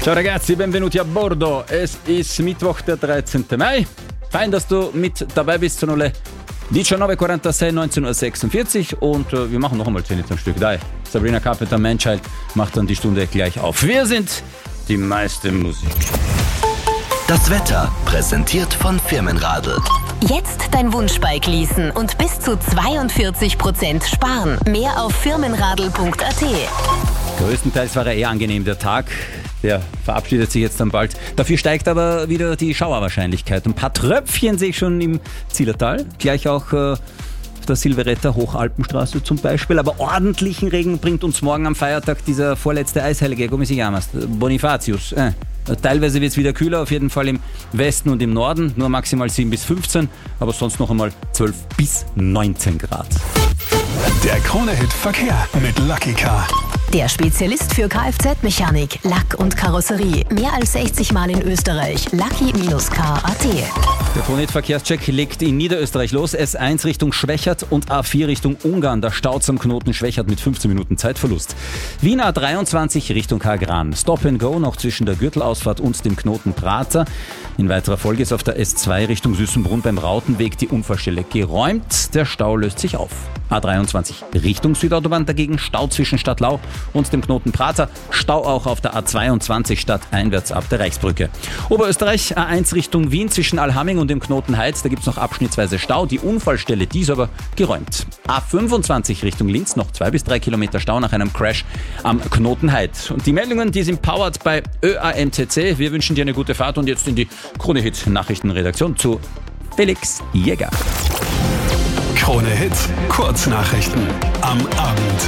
Ciao ragazzi, benvenuti a bordo. Es ist Mittwoch, der 13. Mai. Fein, dass du mit dabei bist zur Nulle 19.46 19.46 Uhr und wir machen noch einmal 10 am Stück. Da, Sabrina Carpenter, Manchild macht dann die Stunde gleich auf. Wir sind die meiste Musik. Das Wetter präsentiert von Firmenradl. Jetzt dein Wunschbike leasen und bis zu 42% sparen. Mehr auf firmenradl.at. Größtenteils war er eher angenehm, der Tag. Der verabschiedet sich jetzt dann bald. Dafür steigt aber wieder die Schauerwahrscheinlichkeit. Ein paar Tröpfchen sehe ich schon im Zillertal. Gleich auch auf der Silveretter Hochalpenstraße zum Beispiel. Aber ordentlichen Regen bringt uns morgen am Feiertag dieser vorletzte Eisheilige, como se llamas? Bonifatius. Teilweise wird es wieder kühler, auf jeden Fall im Westen und im Norden. Nur maximal 7 bis 15, aber sonst noch einmal 12 bis 19 Grad. Der Krone-Hit Verkehr mit Lucky Car. Der Spezialist für Kfz-Mechanik, Lack und Karosserie. Mehr als 60 Mal in Österreich. Lucky-car.at. Der Krone-Hit-Verkehrscheck legt in Niederösterreich los. S1 Richtung Schwächert und A4 Richtung Ungarn. Da staut am Knoten Schwächert mit 15 Minuten Zeitverlust. Wien A23 Richtung Kagran. Stop and Go noch zwischen der Gürtelausfahrt und dem Knoten Prater. In weiterer Folge ist auf der S2 Richtung Süßenbrunn beim Rautenweg die Unfallstelle geräumt. Der Stau löst sich auf. A23 Richtung Südautobahn dagegen Stau zwischen Stadtlau und dem Knoten Prater. Stau auch auf der A22 stadteinwärts ab der Reichsbrücke. Oberösterreich A1 Richtung Wien zwischen Alhamming und dem Knoten Heiz. Da gibt es noch abschnittsweise Stau. Die Unfallstelle, die ist aber geräumt. A25 Richtung Linz noch 2 bis 3 Kilometer Stau nach einem Crash am Knoten Heiz. Und die Meldungen, die sind powered bei ÖAMTC. Wir wünschen dir eine gute Fahrt und jetzt in die Krone-Hit-Nachrichtenredaktion zu Felix Jäger. Krone-Hit Kurznachrichten am Abend.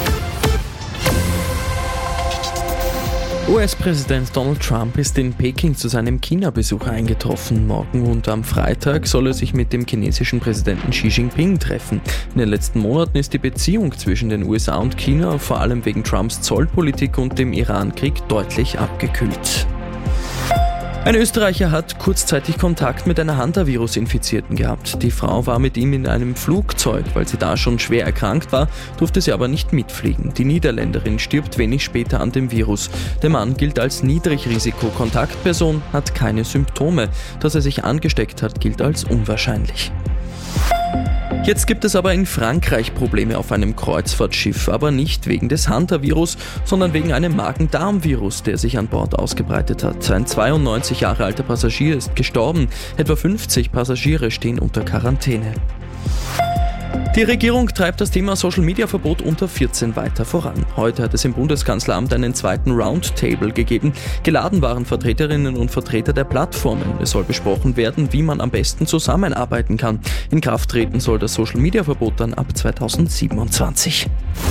US-Präsident Donald Trump ist in Peking zu seinem China-Besuch eingetroffen. Morgen und am Freitag soll er sich mit dem chinesischen Präsidenten Xi Jinping treffen. In den letzten Monaten ist die Beziehung zwischen den USA und China, vor allem wegen Trumps Zollpolitik und dem Iran-Krieg, deutlich abgekühlt. Ein Österreicher hat kurzzeitig Kontakt mit einer Hantavirus-Infizierten gehabt. Die Frau war mit ihm in einem Flugzeug. Weil sie da schon schwer erkrankt war, durfte sie aber nicht mitfliegen. Die Niederländerin stirbt wenig später an dem Virus. Der Mann gilt als Niedrigrisiko-Kontaktperson, hat keine Symptome. Dass er sich angesteckt hat, gilt als unwahrscheinlich. Jetzt gibt es aber in Frankreich Probleme auf einem Kreuzfahrtschiff, aber nicht wegen des Hantavirus, sondern wegen einem Magen-Darm-Virus, der sich an Bord ausgebreitet hat. Ein 92 Jahre alter Passagier ist gestorben, etwa 50 Passagiere stehen unter Quarantäne. Die Regierung treibt das Thema Social-Media-Verbot unter 14 weiter voran. Heute hat es im Bundeskanzleramt einen zweiten Roundtable gegeben. Geladen waren Vertreterinnen und Vertreter der Plattformen. Es soll besprochen werden, wie man am besten zusammenarbeiten kann. In Kraft treten soll das Social-Media-Verbot dann ab 2027.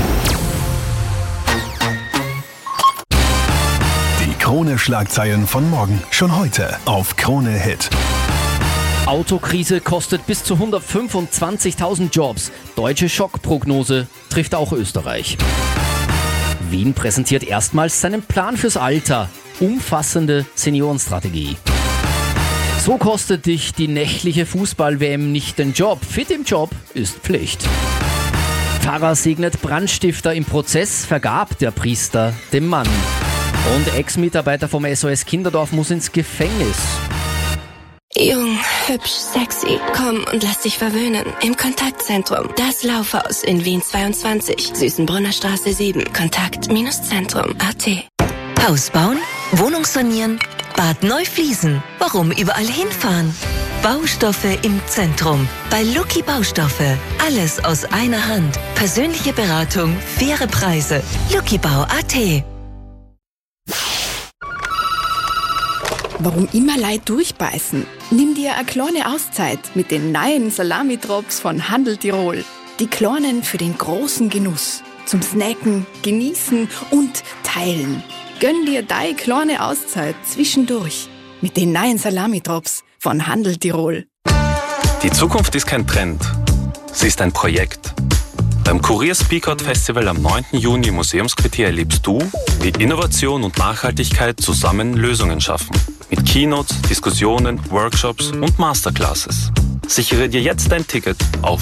Die Krone-Schlagzeilen von morgen schon heute auf Krone-Hit. Autokrise kostet bis zu 125.000 Jobs. Deutsche Schockprognose trifft auch Österreich. Wien präsentiert erstmals seinen Plan fürs Alter. Umfassende Seniorenstrategie. So kostet dich die nächtliche Fußball-WM nicht den Job. Fit im Job ist Pflicht. Pfarrer segnet Brandstifter im Prozess, vergab der Priester dem Mann. Und Ex-Mitarbeiter vom SOS Kinderdorf muss ins Gefängnis. Jung, hübsch, sexy, komm und lass dich verwöhnen. Im Kontaktzentrum. Das Laufhaus in Wien 22. Süßenbrunner Straße 7. Kontakt-Zentrum.at. Haus bauen, Wohnung sanieren, Bad Neufliesen. Warum überall hinfahren? Baustoffe im Zentrum. Bei Lucky Baustoffe. Alles aus einer Hand. Persönliche Beratung, faire Preise. Luckybau.at. Warum immer Leid durchbeißen? Nimm dir eine kleine Auszeit mit den neuen Salami-Drops von Handel Tirol. Die kleinen für den großen Genuss. Zum Snacken, Genießen und Teilen. Gönn dir deine kleine Auszeit zwischendurch mit den neuen Salami-Drops von Handel Tirol. Die Zukunft ist kein Trend. Sie ist ein Projekt. Beim Kurier Speakout Festival am 9. Juni im Museumsquartier erlebst du, wie Innovation und Nachhaltigkeit zusammen Lösungen schaffen. Mit Keynotes, Diskussionen, Workshops und Masterclasses. Sichere dir jetzt dein Ticket auf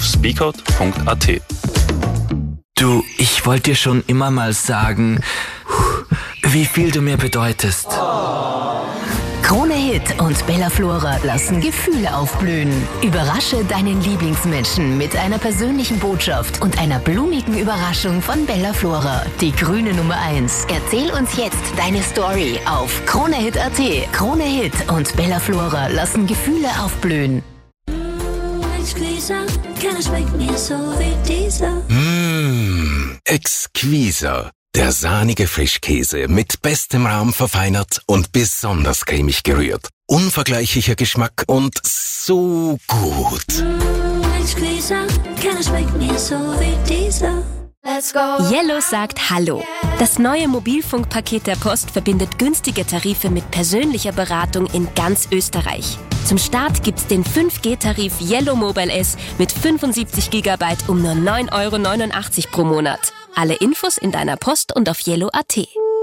speakout.at. Du, ich wollte dir schon immer mal sagen, wie viel du mir bedeutest. Krone Hit und Bella Flora lassen Gefühle aufblühen. Überrasche deinen Lieblingsmenschen mit einer persönlichen Botschaft und einer blumigen Überraschung von Bella Flora. Die grüne Nummer 1. Erzähl uns jetzt deine Story auf KroneHit.at. Krone Hit und Bella Flora lassen Gefühle aufblühen. Exquisiter. Der sahnige Frischkäse mit bestem Rahm verfeinert und besonders cremig gerührt. Unvergleichlicher Geschmack und so gut. Yellow sagt Hallo. Das neue Mobilfunkpaket der Post verbindet günstige Tarife mit persönlicher Beratung in ganz Österreich. Zum Start gibt's den 5G-Tarif Yellow Mobile S mit 75 GB um nur 9,89 € pro Monat. Alle Infos in deiner Post und auf yellow.at.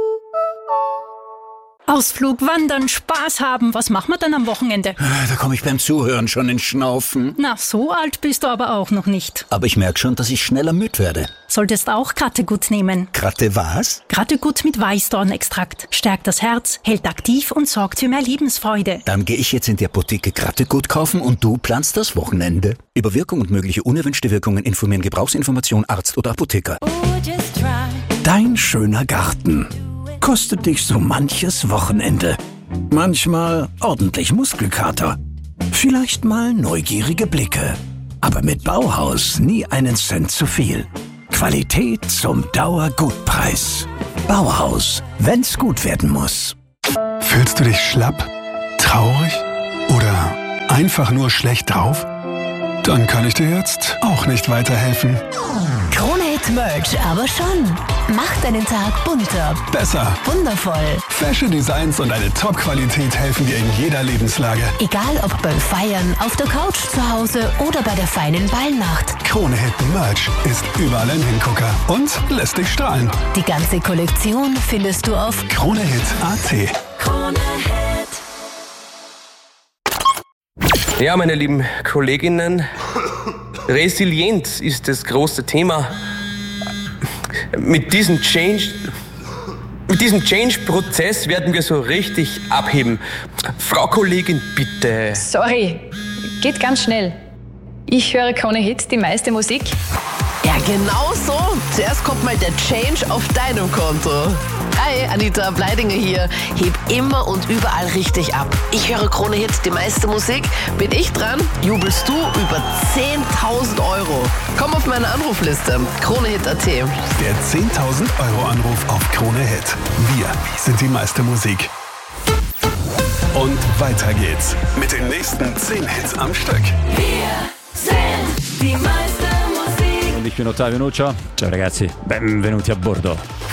Ausflug, Wandern, Spaß haben. Was machen wir dann am Wochenende? Da komme ich beim Zuhören schon ins Schnaufen. Na, so alt bist du aber auch noch nicht. Aber ich merke schon, dass ich schneller müde werde. Solltest auch Krattegut nehmen. Kratte was? Krattegut mit Weißdornextrakt. Stärkt das Herz, hält aktiv und sorgt für mehr Lebensfreude. Dann gehe ich jetzt in die Apotheke Krattegut kaufen und du planst das Wochenende. Über Wirkung und mögliche unerwünschte Wirkungen informieren Gebrauchsinformation Arzt oder Apotheker. Dein schöner Garten kostet dich so manches Wochenende. Manchmal ordentlich Muskelkater. Vielleicht mal neugierige Blicke. Aber mit Bauhaus nie einen Cent zu viel. Qualität zum Dauergutpreis. Bauhaus, wenn's gut werden muss. Fühlst du dich schlapp, traurig oder einfach nur schlecht drauf? Dann kann ich dir jetzt auch nicht weiterhelfen. Krone Hit Merch aber schon. Mach deinen Tag bunter. Besser. Wundervoll. Fashion Designs und eine Top-Qualität helfen dir in jeder Lebenslage. Egal ob beim Feiern, auf der Couch zu Hause oder bei der feinen Ballnacht. Krone Hit Merch ist überall ein Hingucker und lässt dich strahlen. Die ganze Kollektion findest du auf KroneHit.at. Krone Hit. Ja, meine lieben Kolleginnen, Resilienz ist das große Thema. Mit diesem Change-Prozess werden wir so richtig abheben. Frau Kollegin, bitte. Sorry, geht ganz schnell. Ich höre Krone Hit, die meiste Musik. Ja, genau so. Zuerst kommt mal der Change auf deinem Konto. Hi, Anita Bleidinger hier. Heb immer und überall richtig ab. Ich höre Krone Hit, die meiste Musik. Bin ich dran? Jubelst du über 10.000 €. Komm auf meine Anrufliste. KroneHit.at. Der 10.000 € Anruf auf Krone Hit. Wir sind die meiste Musik. Und weiter geht's mit den nächsten 10 Hits am Stück. Wir sind die meiste Musik. Und ich bin Ottavio Nuccia. Ciao ragazzi, benvenuti a bordo.